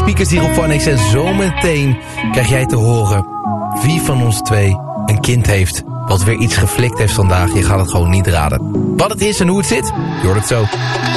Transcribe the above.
speakers hier op Van X. En zometeen krijg jij te horen wie van ons twee een kind heeft wat weer iets geflikt heeft vandaag. Je gaat het gewoon niet raden. Wat het is en hoe het zit, je hoort het zo.